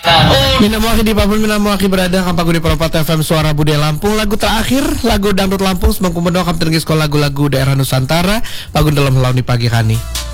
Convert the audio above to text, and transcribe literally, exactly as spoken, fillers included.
Mina Muaki di Papun, Mina Muaki berada Kampagu di Perempat F M Suara Budaya Lampung. Lagu terakhir, lagu Dangdut Lampung. Semangku mendoa kami tergis lagu-lagu daerah Nusantara. Pagun dalam helauni pagi kani.